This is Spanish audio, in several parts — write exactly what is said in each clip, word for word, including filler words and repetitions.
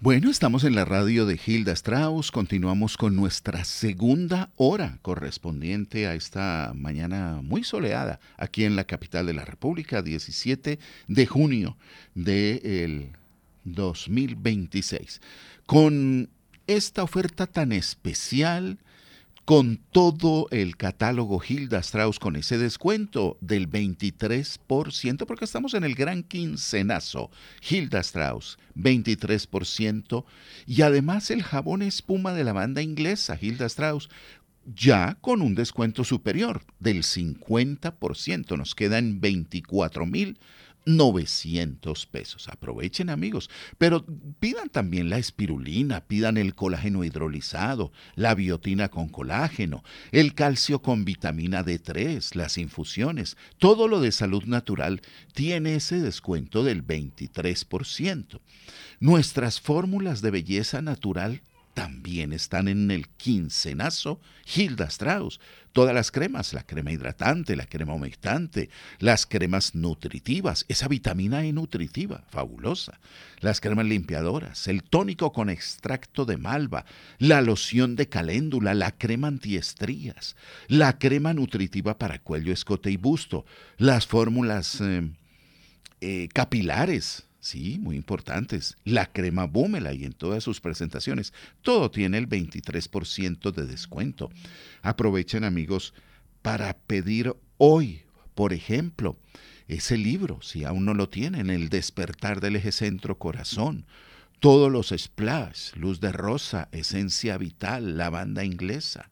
Bueno, estamos en la radio de Hilda Strauss. Continuamos con nuestra segunda hora correspondiente a esta mañana muy soleada aquí en la capital de la República, diecisiete de junio del dos mil veintiséis. Con esta oferta tan especial, con todo el catálogo Hilda Strauss, con ese descuento del veintitrés por ciento, porque estamos en el gran quincenazo. Hilda Strauss, veintitrés por ciento. Y además el jabón espuma de la banda inglesa Hilda Strauss, ya con un descuento superior del cincuenta por ciento. Nos quedan veinticuatro mil novecientos pesos. Aprovechen, amigos, pero pidan también la espirulina, pidan el colágeno hidrolizado, la biotina con colágeno, el calcio con vitamina D tres, las infusiones. Todo lo de salud natural tiene ese descuento del veintitrés por ciento. Nuestras fórmulas de belleza natural también están en el quincenazo Hilda Strauss. Todas las cremas, la crema hidratante, la crema humectante, las cremas nutritivas, esa vitamina E nutritiva, fabulosa, las cremas limpiadoras, el tónico con extracto de malva, la loción de caléndula, la crema antiestrías, la crema nutritiva para cuello, escote y busto, las fórmulas eh, eh, capilares. Sí, muy importantes. La crema Búmela y en todas sus presentaciones. Todo tiene el veintitrés por ciento de descuento. Aprovechen, amigos, para pedir hoy, por ejemplo, ese libro, si aún no lo tienen, El despertar del eje centro corazón. Todos los splash, luz de rosa, esencia vital, lavanda inglesa.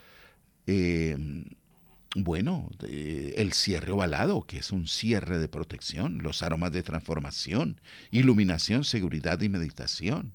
Eh, Bueno, eh, el cierre ovalado, que es un cierre de protección, los aromas de transformación, iluminación, seguridad y meditación,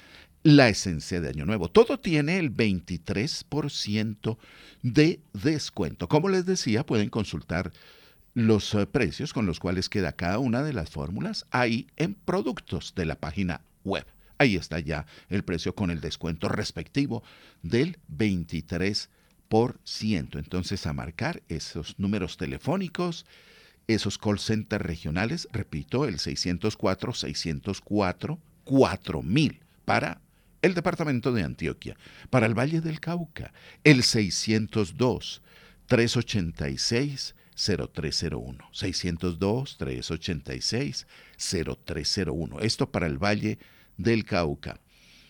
la esencia de Año Nuevo. Todo tiene el veintitrés por ciento de descuento. Como les decía, pueden consultar los eh, precios con los cuales queda cada una de las fórmulas ahí en productos de la página web. Ahí está ya el precio con el descuento respectivo del veintitrés por ciento. Entonces, a marcar esos números telefónicos, esos call centers regionales, repito, el seiscientos cuatro, seiscientos cuatro, cuatro mil para el departamento de Antioquia, para el Valle del Cauca, el seiscientos dos, trescientos ochenta y seis, cero tres cero uno, seiscientos dos, trescientos ochenta y seis, cero tres cero uno. Esto para el Valle del Cauca.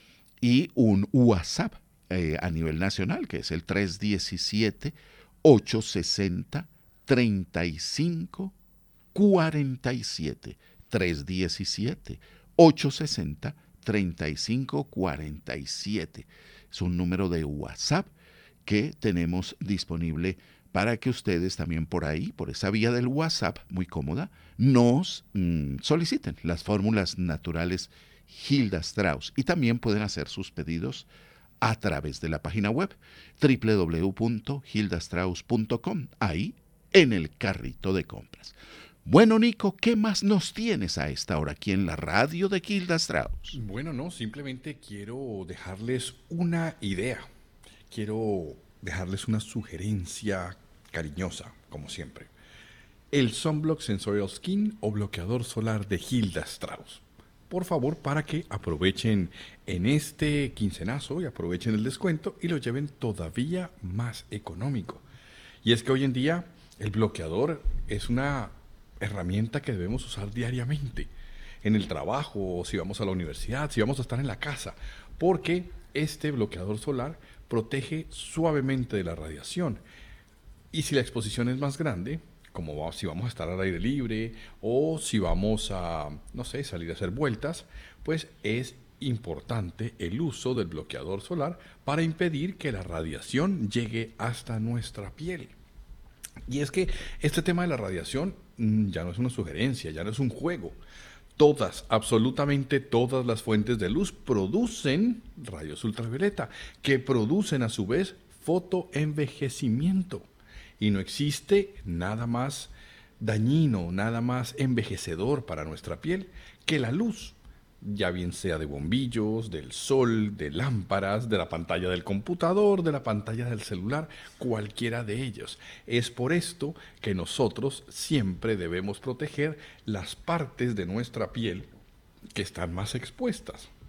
Y un WhatsApp eh, a nivel nacional, que es el tres diecisiete, ochocientos sesenta, treinta y cinco cuarenta y siete. tres diecisiete, ochocientos sesenta, treinta y cinco cuarenta y siete. Es un número de WhatsApp que tenemos disponible para que ustedes también por ahí, por esa vía del WhatsApp, muy cómoda, nos mm, soliciten las fórmulas naturales Hilda Strauss. Y también pueden hacer sus pedidos a través de la página web doble u doble u doble u punto hilda strauss punto com, ahí en el carrito de compras. Bueno, Nico, ¿qué más nos tienes a esta hora aquí en la radio de Hilda Strauss? Bueno, no, simplemente quiero dejarles una idea. Quiero dejarles una sugerencia cariñosa, como siempre. El Sunblock Sensorial Skin o bloqueador solar de Hilda Strauss. Por favor, para que aprovechen en este quincenazo y aprovechen el descuento y lo lleven todavía más económico. Y es que hoy en día el bloqueador es una herramienta que debemos usar diariamente en el trabajo, si vamos a la universidad, si vamos a estar en la casa, porque este bloqueador solar protege suavemente de la radiación. Y si la exposición es más grande, como si vamos a estar al aire libre o si vamos a, no sé, salir a hacer vueltas, pues es importante el uso del bloqueador solar para impedir que la radiación llegue hasta nuestra piel. Y es que este tema de la radiación mm, ya no es una sugerencia, ya no es un juego. Todas, absolutamente todas las fuentes de luz producen rayos ultravioleta, que producen a su vez fotoenvejecimiento. Y no existe nada más dañino, nada más envejecedor para nuestra piel que la luz, ya bien sea de bombillos, del sol, de lámparas, de la pantalla del computador, de la pantalla del celular, cualquiera de ellos. Es por esto que nosotros siempre debemos proteger las partes de nuestra piel que están más expuestas.